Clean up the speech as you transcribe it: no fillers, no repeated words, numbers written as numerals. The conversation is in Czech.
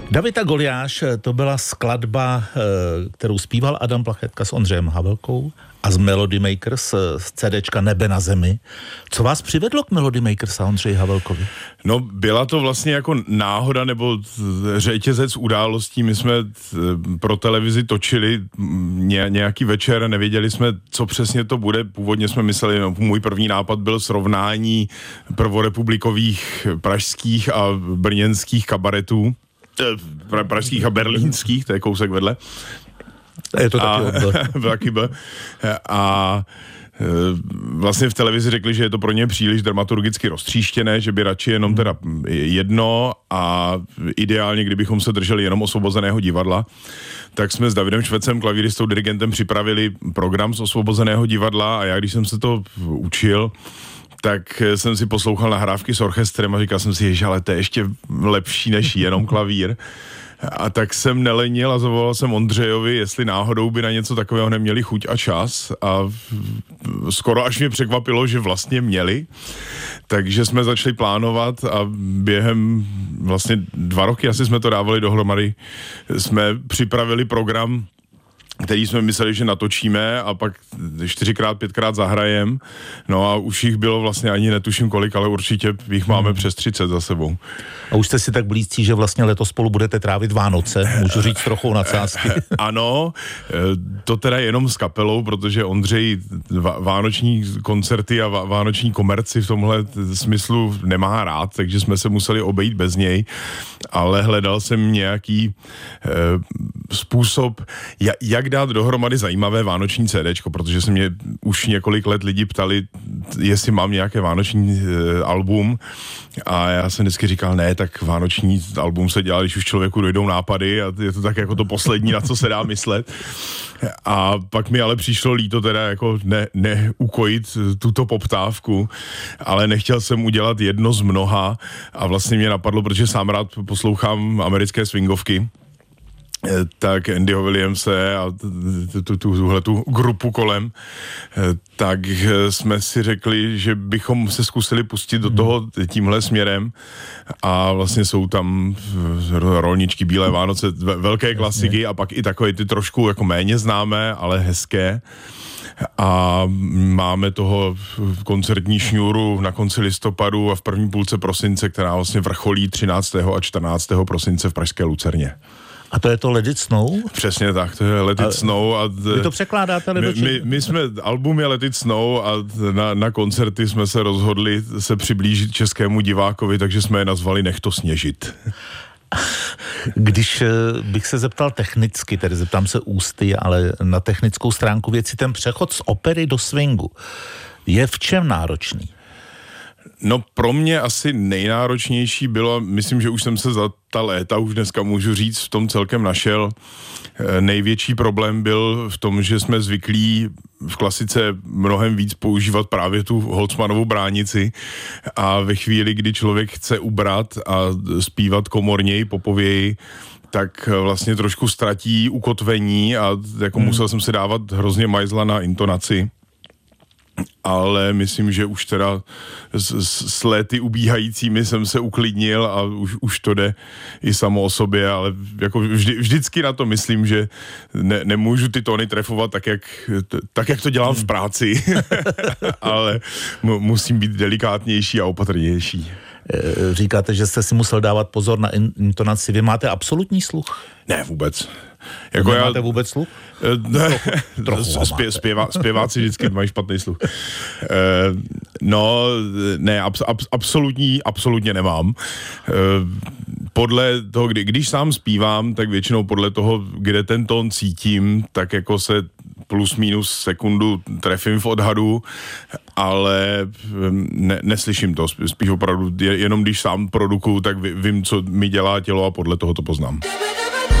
David a Goliáš, to byla skladba, kterou zpíval Adam Plachetka s Ondřejem Havelkou a z Melody Makers, z CDčka Nebe na zemi. Co vás přivedlo k Melody Makers a Ondřeji Havelkovi? No, byla to vlastně jako náhoda nebo řetězec událostí. My jsme pro televizi točili nějaký večer, nevěděli jsme, co přesně to bude. Původně jsme mysleli, no, můj první nápad byl srovnání prvorepublikových pražských a brněnských kabaretů. Pražských a berlínských, to je kousek vedle. Je to taky odbor. A vlastně v televizi řekli, že je to pro ně příliš dramaturgicky roztříštěné, že by radši jenom teda jedno a ideálně, kdybychom se drželi jenom Osvobozeného divadla, tak jsme s Davidem Švecem, klavíristou, dirigentem, připravili program z Osvobozeného divadla a já, když jsem se to učil, tak jsem si poslouchal nahrávky s orchestrem a říkal jsem si, že ale to je ještě lepší než jenom klavír. A tak jsem nelenil a zavolal jsem Ondřejovi, jestli náhodou by na něco takového neměli chuť a čas a skoro až mě překvapilo, že vlastně měli. Takže jsme začali plánovat a během vlastně 2 roky asi jsme to dávali dohromady. Jsme připravili program, který jsme mysleli, že natočíme a pak 4x, 5x zahrajem. No a už jich bylo vlastně ani netuším kolik, ale určitě jich máme přes 30 za sebou. A už jste si tak blízcí, že vlastně letos spolu budete trávit Vánoce, můžu říct trochu nadsázky. Ano, to teda jenom s kapelou, protože Ondřej vánoční koncerty a vánoční komerci v tomhle smyslu nemá rád, takže jsme se museli obejít bez něj, ale hledal jsem nějaký způsob, jak dát dohromady zajímavé vánoční CDčko, protože se mě už několik let lidi ptali, jestli mám nějaké vánoční album a já jsem vždycky říkal, ne, tak vánoční album se dělá, když už člověku dojdou nápady a je to tak jako to poslední, na co se dá myslet. A pak mi ale přišlo líto teda jako neukojit tuto poptávku, ale nechtěl jsem udělat jedno z mnoha a vlastně mě napadlo, protože sám rád poslouchám americké swingovky, tak Andyho Williamse a tuhletu grupu kolem, tak jsme si řekli, že bychom se zkusili pustit do toho tímhle směrem a vlastně jsou tam Rolničky, Bílé Vánoce, velké klasiky a pak i takové ty trošku jako méně známé, ale hezké. A máme toho koncertní šňůru na konci listopadu a v první půlce prosince, která vlastně vrcholí 13. a 14. prosince v pražské Lucerně. A to je to Let It Snow? Přesně tak, to je Let It Snow. A vy to překládáte? My jsme, album je Let It Snow a na koncerty jsme se rozhodli se přiblížit českému divákovi, takže jsme je nazvali Nech to sněžit. Když bych se zeptal technicky, tedy zeptám se ústy, ale na technickou stránku věci, ten přechod z opery do swingu je v čem náročný? No pro mě asi nejnáročnější bylo, myslím, že už jsem se za ta léta, už dneska můžu říct, v tom celkem našel. Největší problém byl v tom, že jsme zvyklí v klasice mnohem víc používat právě tu Holzmannovu bránici a ve chvíli, kdy člověk chce ubrat a zpívat komorněji, popověji, tak vlastně trošku ztratí ukotvení a jako musel jsem si dávat hrozně majzla na intonaci. Ale myslím, že už teda s léty ubíhajícími jsem se uklidnil a už to jde i samo o sobě, ale jako vždycky na to myslím, že nemůžu ty tóny trefovat tak, jak to dělám v práci, ale musím být delikátnější a opatrnější. Říkáte, že jste si musel dávat pozor na intonaci. Vy máte absolutní sluch? Ne, vůbec. Jako máte vůbec sluch? Trochu zpěváci vždycky mají špatný sluch. No, ne, absolutně nemám. Podle toho, když sám zpívám, tak většinou podle toho, kde ten tón cítím, tak jako se plus minus sekundu trefím v odhadu, ale neslyším to, spíš opravdu jenom když sám produkuju, tak vím, co mi dělá tělo a podle toho to poznám.